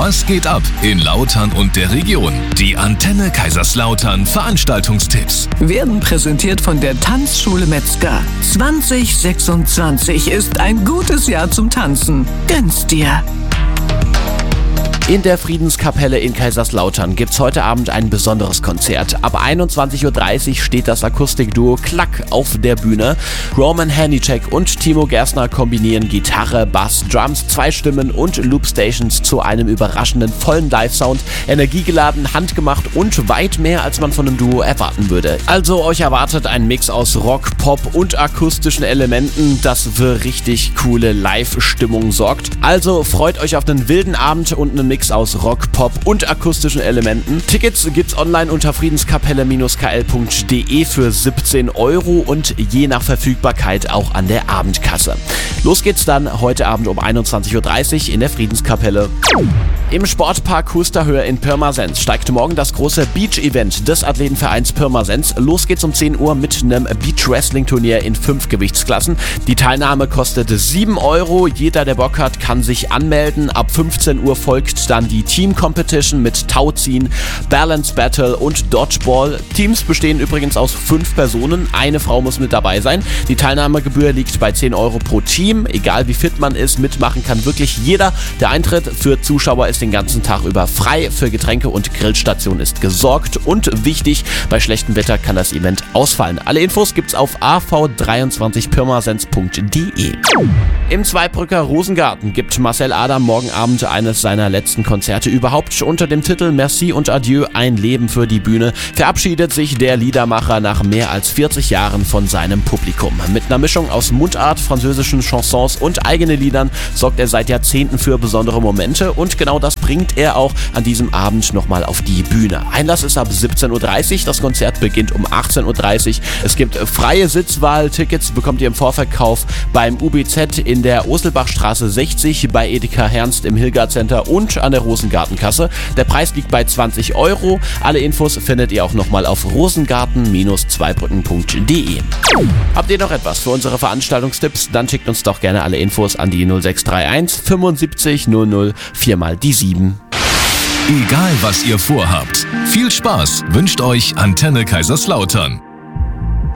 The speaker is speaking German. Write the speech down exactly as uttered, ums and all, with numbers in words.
Was geht ab in Lautern und der Region? Die Antenne Kaiserslautern Veranstaltungstipps werden präsentiert von der Tanzschule Metzger. zwanzig sechsundzwanzig ist ein gutes Jahr zum Tanzen. Gönn's dir! In der Friedenskapelle in Kaiserslautern gibt's heute Abend ein besonderes Konzert. Ab einundzwanzig Uhr dreißig steht das Akustikduo Klack auf der Bühne. Roman Hanicek und Timo Gerstner kombinieren Gitarre, Bass, Drums, zwei Stimmen und Loopstations zu einem überraschenden vollen Live-Sound. Energiegeladen, handgemacht und weit mehr, als man von einem Duo erwarten würde. Also euch erwartet ein Mix aus Rock, Pop und akustischen Elementen, das für richtig coole Live-Stimmung sorgt. Also freut euch auf einen wilden Abend und einen Mix aus Rock, Pop und akustischen Elementen. Tickets gibt's online unter friedenskapelle Bindestrich k l punkt d e für siebzehn Euro und je nach Verfügbarkeit auch an der Abendkasse. Los geht's dann heute Abend um einundzwanzig Uhr dreißig in der Friedenskapelle. Im Sportpark Husterhöhe in Pirmasens steigt morgen das große Beach-Event des Athletenvereins Pirmasens. Los geht's um zehn Uhr mit einem Beach-Wrestling-Turnier in fünf Gewichtsklassen. Die Teilnahme kostet sieben Euro. Jeder, der Bock hat, kann sich anmelden. Ab fünfzehn Uhr folgt dann die Team-Competition mit Tauziehen, Balance Battle und Dodgeball. Teams bestehen übrigens aus fünf Personen. Eine Frau muss mit dabei sein. Die Teilnahmegebühr liegt bei zehn Euro pro Team. Egal wie fit man ist, mitmachen kann wirklich jeder. Der Eintritt für Zuschauer ist den ganzen Tag über frei. Für Getränke und Grillstation ist gesorgt. Und wichtig, bei schlechtem Wetter kann das Event ausfallen. Alle Infos gibt's auf a v dreiundzwanzig pirmasens punkt d e. Im Zweibrücker Rosengarten gibt Marcel Adam morgen Abend eines seiner letzten Konzerte überhaupt. Unter dem Titel Merci und Adieu, ein Leben für die Bühne verabschiedet sich der Liedermacher nach mehr als vierzig Jahren von seinem Publikum. Mit einer Mischung aus Mundart, französischen Chansons und eigenen Liedern sorgt er seit Jahrzehnten für besondere Momente und genau das bringt er auch an diesem Abend nochmal auf die Bühne. Einlass ist ab siebzehn Uhr dreißig, das Konzert beginnt um achtzehn Uhr dreißig. Es gibt freie Sitzwahl, Tickets bekommt ihr im Vorverkauf beim U B Z in der Oselbachstraße sechzig, bei Edeka Hernst im Hilgard Center und an der Rosengartenkasse. Der Preis liegt bei zwanzig Euro. Alle Infos findet ihr auch nochmal auf rosengarten Bindestrich zweibrücken punkt d e. Habt ihr noch etwas für unsere Veranstaltungstipps? Dann schickt uns doch gerne alle Infos an die null sechs drei eins fünfundsiebzig null null vier mal die sieben. Egal was ihr vorhabt, viel Spaß wünscht euch Antenne Kaiserslautern.